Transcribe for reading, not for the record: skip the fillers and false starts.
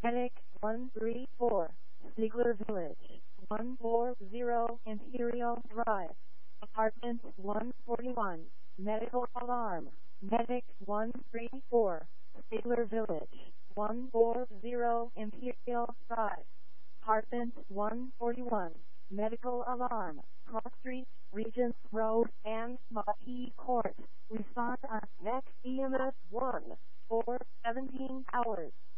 Medic 134, Ziegler Village, 140 Imperial Drive, Apartment 141, Medical Alarm. Medic 134, Ziegler Village, 140 Imperial Drive, Apartment 141, Medical Alarm, Cross Street, Regents Road, and Marquis Court. Respond on next EMS 1 for 17 hours.